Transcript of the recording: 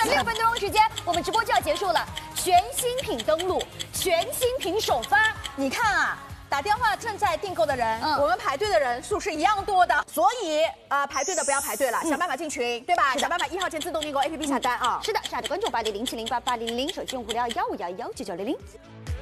6分多钟时间，我们直播就要结束了。全新品登陆，全新品首发， 你看啊。 打电话正在订购的人，我们排队的人数是一样多的，所以排队的不要排队了，想办法进群，对吧？想办法1号键自动订购 APP 下单啊！ 是的，下载关注8007088000，手机用户聊151199000。